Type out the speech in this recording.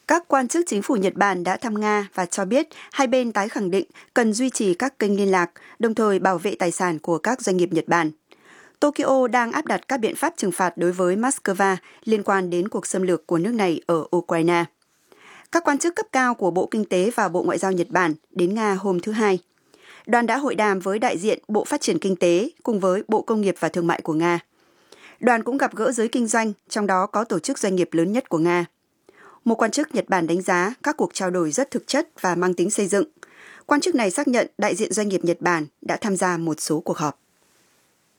Các quan chức chính phủ Nhật Bản đã thăm Nga và cho biết hai bên tái khẳng định cần duy trì các kênh liên lạc, đồng thời bảo vệ tài sản của các doanh nghiệp Nhật Bản. Tokyo đang áp đặt các biện pháp trừng phạt đối với Moscow liên quan đến cuộc xâm lược của nước này ở Ukraine. Các quan chức cấp cao của Bộ Kinh tế và Bộ Ngoại giao Nhật Bản đến Nga hôm thứ Hai. Đoàn đã hội đàm với đại diện Bộ Phát triển Kinh tế cùng với Bộ Công nghiệp và Thương mại của Nga. Đoàn cũng gặp gỡ giới kinh doanh, trong đó có tổ chức doanh nghiệp lớn nhất của Nga. Một quan chức Nhật Bản đánh giá các cuộc trao đổi rất thực chất và mang tính xây dựng. Quan chức này xác nhận đại diện doanh nghiệp Nhật Bản đã tham gia một số cuộc họp.